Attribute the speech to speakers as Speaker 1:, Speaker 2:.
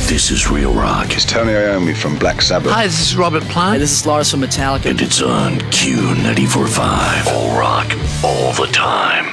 Speaker 1: This is Real Rock.
Speaker 2: It's Tony Iommi from Black Sabbath.
Speaker 3: Hi, this is Robert Plant.
Speaker 4: Hi, this is Lars from Metallica.
Speaker 1: And it's on Q94.5. All rock, all the time.